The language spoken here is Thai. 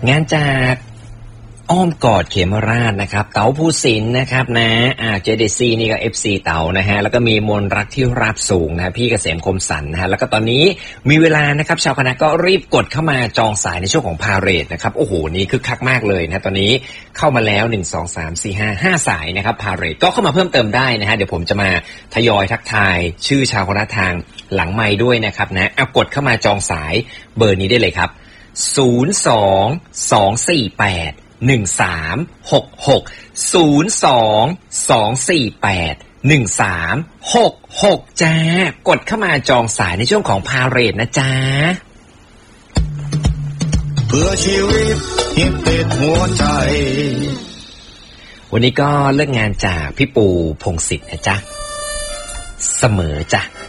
งานจากอ้อมกอดเขมราชนะครับเต๋าภูสินทร์นะครับนะJDC นี่ก็ FC เต๋านะฮะแล้วก็มีมนรักที่ราบสูงนะพี่เกษมคมสันนะฮะแล้วก็ตอนนี้มีเวลานะครับชาวคณะก็รีบกดเข้ามาจองสายในช่วงของพาเหรดนะครับโอ้โหนี่คึกคักมากเลยนะตอนนี้เข้ามาแล้ว1 2 3 4 5 5สายนะครับพาเหรดก็เข้ามาเพิ่มเติมได้นะฮะเดี๋ยวผมจะมาทยอยทักทายชื่อชาวคณะทางหลังไมค์ด้วยนะครับนะเอากดเข้ามาจองสายเบอร์นี้ได้เลยครับ022481366 จ้ากดเข้ามาจองสายในช่วงของพาเหรดนะจ๊ะเพื่อชีวิตที่ติดหัวใจวันนี้ก็เลิกงานจากพี่ปูพงศิษฐ์นะจ๊ะเสมอจ้ะ